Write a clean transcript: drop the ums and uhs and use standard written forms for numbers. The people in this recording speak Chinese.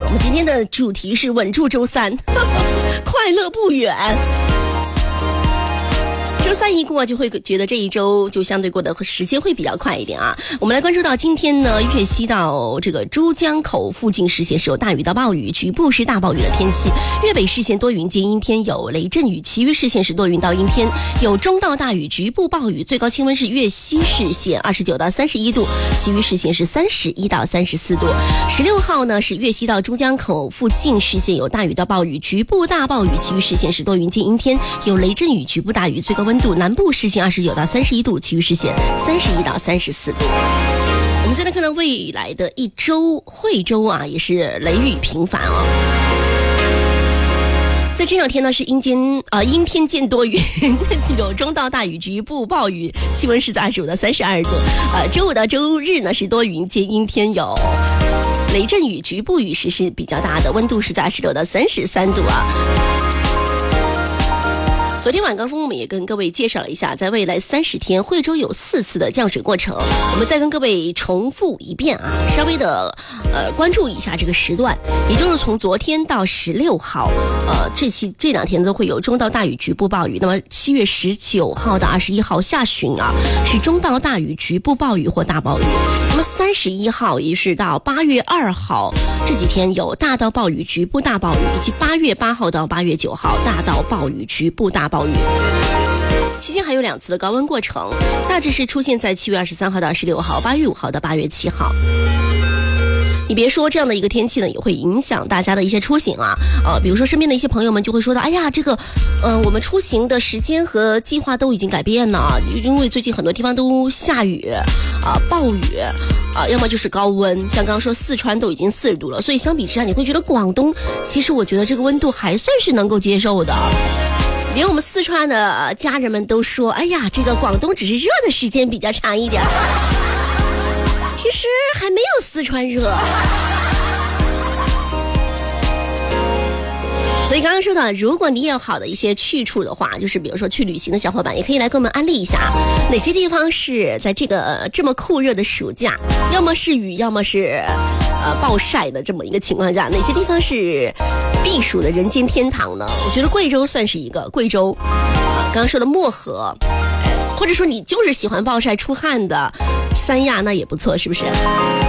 我们今天的主题是稳住周三，快乐不远。周三一过，就会觉得这一周就相对过的时间会比较快一点啊。我们来关注到今天呢，粤西到这个珠江口附近视线是有大雨到暴雨，局部是大暴雨的天气。粤北视线多云间阴天，有雷阵雨，其余视线是多云到阴天，有中到大雨，局部暴雨。最高气温是粤西视线29到31度，其余视线是31到34度。16号呢是粤西到珠江口附近视线有大雨到暴雨，局部大暴雨，其余视线是多云间阴天，有雷阵雨，局部大雨。最高温度南部视线29到31度，其余视线31到34度。我们现在看到未来的一周，惠州啊也是雷雨频繁哦。在这两天呢是阴天见多云，有中到大雨，局部暴雨，气温是在25到32度。周五到周日呢是多云见阴天，有雷阵雨，局部雨势是比较大的，温度是在26到33度啊。昨天晚高峰我们也跟各位介绍了一下，在未来30天惠州有4次的降水过程，我们再跟各位重复一遍啊，稍微的关注一下这个时段，也就是从昨天到16号这两天都会有中到大雨，局部暴雨。那么7月19号到21号下旬啊是中到大雨，局部暴雨或大暴雨。那么31号也是到8月2号这几天有大到暴雨，局部大暴雨，以及8月8号到8月9号大到暴雨，局部大暴雨。期间还有2次的高温过程，大致是出现在7月23号到26号8月5号到8月7号。你别说，这样的一个天气呢，也会影响大家的一些出行啊。比如说身边的一些朋友们就会说到，哎呀，这个，我们出行的时间和计划都已经改变了，因为最近很多地方都下雨暴雨要么就是高温，像刚刚说四川都已经40度了，所以相比之下，你会觉得广东，其实我觉得这个温度还算是能够接受的。连我们四川的家人们都说，哎呀，这个广东只是热的时间比较长一点，其实还没有四川热。所以刚刚说到，如果你也有好的一些去处的话，就是比如说去旅行的小伙伴，也可以来给我们安利一下，哪些地方是在这个这么酷热的暑假，要么是雨，要么是暴晒的这么一个情况下，哪些地方是避暑的人间天堂呢？我觉得贵州算是一个，贵州刚刚说的漠河，或者说你就是喜欢暴晒出汗的三亚，那也不错，是不是？